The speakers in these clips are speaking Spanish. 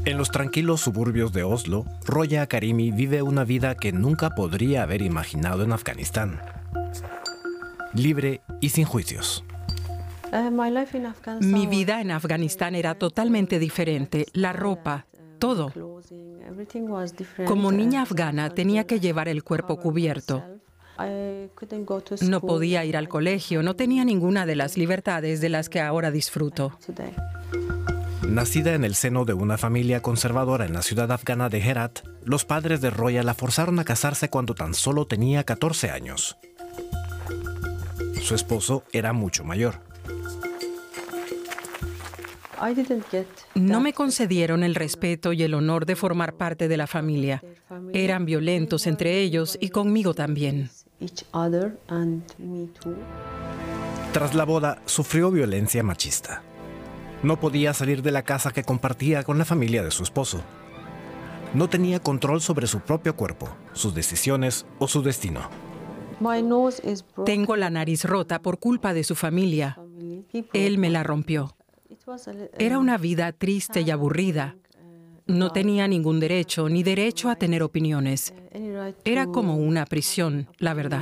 En los tranquilos suburbios de Oslo, Roya Karimi vive una vida que nunca podría haber imaginado en Afganistán. Libre y sin juicios. Mi vida en Afganistán era totalmente diferente. La ropa, todo. Como niña afgana tenía que llevar el cuerpo cubierto. No podía ir al colegio, no tenía ninguna de las libertades de las que ahora disfruto. Nacida en el seno de una familia conservadora en la ciudad afgana de Herat, los padres de Roya la forzaron a casarse cuando tan solo tenía 14 años. Su esposo era mucho mayor. No me concedieron el respeto y el honor de formar parte de la familia. Eran violentos entre ellos y conmigo también. Tras la boda, sufrió violencia machista. No podía salir de la casa que compartía con la familia de su esposo. No tenía control sobre su propio cuerpo, sus decisiones o su destino. Tengo la nariz rota por culpa de su familia. Él me la rompió. Era una vida triste y aburrida. No tenía ningún derecho, ni derecho a tener opiniones. Era como una prisión, la verdad.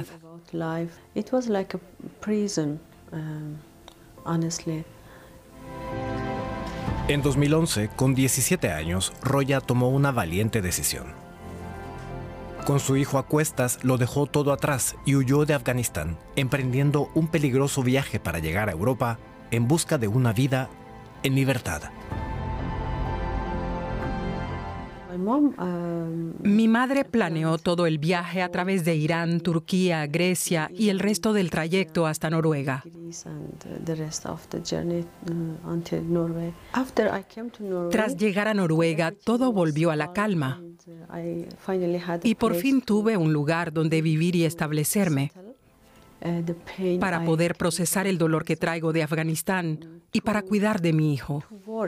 En 2011, con 17 años, Roya tomó una valiente decisión. Con su hijo a cuestas, lo dejó todo atrás y huyó de Afganistán, emprendiendo un peligroso viaje para llegar a Europa en busca de una vida en libertad. Mi madre planeó todo el viaje a través de Irán, Turquía, Grecia y el resto del trayecto hasta Noruega. Tras llegar a Noruega, todo volvió a la calma. Y por fin tuve un lugar donde vivir y establecerme, para poder procesar el dolor que traigo de Afganistán y para cuidar de mi hijo.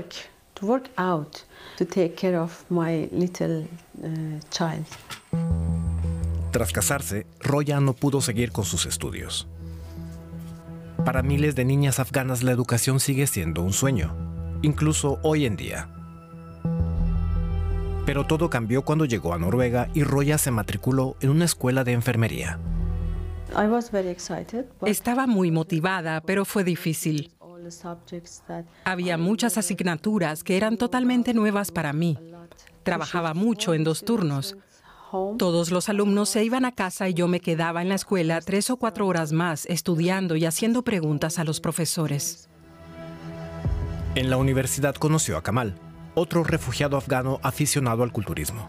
Tras casarse, Roya no pudo seguir con sus estudios. Para miles de niñas afganas la educación sigue siendo un sueño, incluso hoy en día. Pero todo cambió cuando llegó a Noruega y Roya se matriculó en una escuela de enfermería. Estaba muy motivada, pero fue difícil. Había muchas asignaturas que eran totalmente nuevas para mí. Trabajaba mucho en 2 turnos. Todos los alumnos se iban a casa y yo me quedaba en la escuela 3 o 4 horas más estudiando y haciendo preguntas a los profesores. En la universidad conoció a Kamal, otro refugiado afgano aficionado al culturismo.